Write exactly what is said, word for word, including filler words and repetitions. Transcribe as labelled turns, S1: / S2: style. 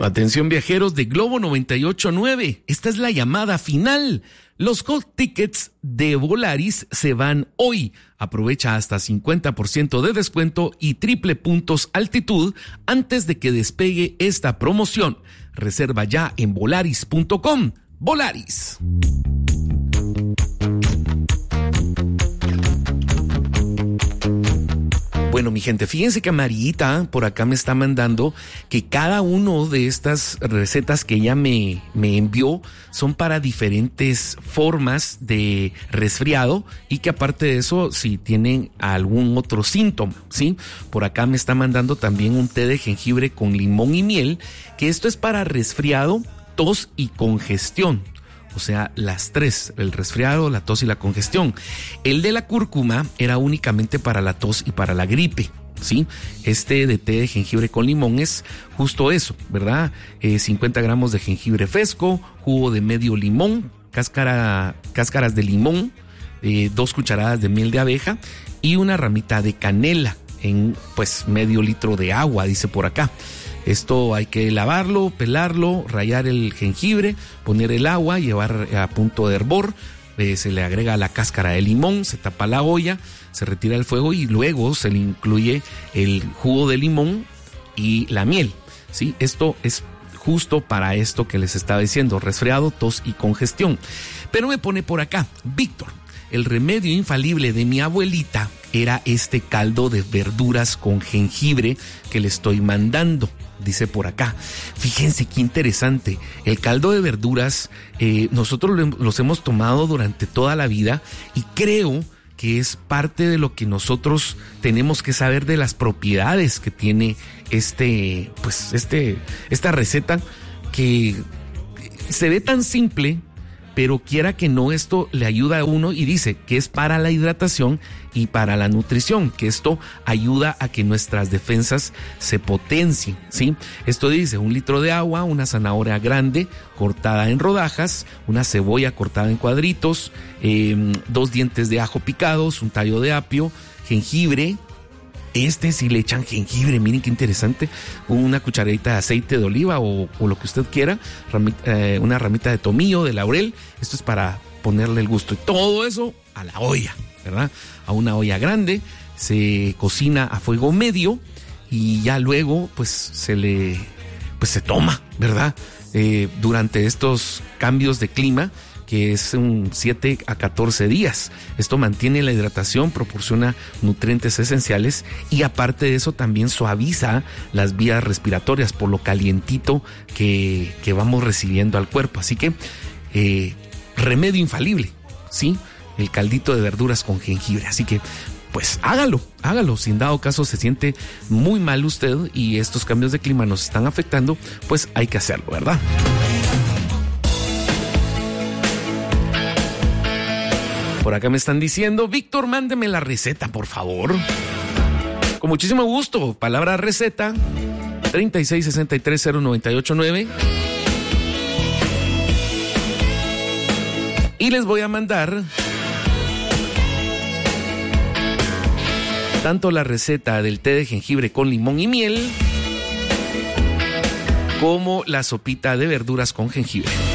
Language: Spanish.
S1: Atención viajeros de Globo noventa y ocho punto nueve, esta es la llamada final. Los hot tickets de Volaris se van hoy. Aprovecha hasta cincuenta por ciento de descuento y triple puntos altitud antes de que despegue esta promoción. Reserva ya en volaris punto com. Volaris. Bueno, mi gente, fíjense que Marita por acá me está mandando que cada uno de estas recetas que ella me, me envió son para diferentes formas de resfriado y que aparte de eso, si tienen algún otro síntoma, ¿sí? Por acá me está mandando también un té de jengibre con limón y miel, que esto es para resfriado, tos y congestión. O sea, las tres, el resfriado, la tos y la congestión. El de la cúrcuma era únicamente para la tos y para la gripe, ¿sí? Este de té de jengibre con limón es justo eso, ¿verdad? Eh, cincuenta gramos de jengibre fresco, jugo de medio limón, cáscara, cáscaras de limón, eh, dos cucharadas de miel de abeja y una ramita de canela en, pues, medio litro de agua, dice por acá. Esto hay que lavarlo, pelarlo, rallar el jengibre, poner el agua, llevar a punto de hervor, eh, se le agrega la cáscara de limón, se tapa la olla, se retira el fuego y luego se le incluye el jugo de limón y la miel, ¿sí? Esto es justo para esto que les estaba diciendo, resfriado, tos y congestión. Pero me pone por acá, Víctor, el remedio infalible de mi abuelita era este caldo de verduras con jengibre que le estoy mandando. Dice por acá, fíjense qué interesante, el caldo de verduras eh, nosotros los hemos tomado durante toda la vida y creo que es parte de lo que nosotros tenemos que saber de las propiedades que tiene este, pues este, esta receta que se ve tan simple, pero quiera que no, esto le ayuda a uno y dice que es para la hidratación y para la nutrición, que esto ayuda a que nuestras defensas se potencien, ¿sí? Esto dice un litro de agua, una zanahoria grande cortada en rodajas, una cebolla cortada en cuadritos, eh, dos dientes de ajo picados, un tallo de apio, jengibre. Este si le echan jengibre, miren qué interesante, una cucharadita de aceite de oliva o, o lo que usted quiera, ramita, eh, una ramita de tomillo, de laurel, esto es para ponerle el gusto y todo eso a la olla, ¿verdad? A una olla grande, se cocina a fuego medio y ya luego pues se le, pues se toma, ¿verdad? Eh, durante estos cambios de clima, que es un siete a catorce días. Esto mantiene la hidratación, proporciona nutrientes esenciales y aparte de eso también suaviza las vías respiratorias por lo calientito que, que vamos recibiendo al cuerpo. Así que eh, remedio infalible, ¿sí? El caldito de verduras con jengibre. Así que pues hágalo, hágalo. Si en dado caso se siente muy mal usted y estos cambios de clima nos están afectando, pues hay que hacerlo, ¿verdad? Por acá me están diciendo, Víctor, mándeme la receta, por favor. Con muchísimo gusto. Palabra receta, treinta y seis sesenta y tres cero noventa y ocho nueve. Y les voy a mandar tanto la receta del té de jengibre con limón y miel como la sopita de verduras con jengibre.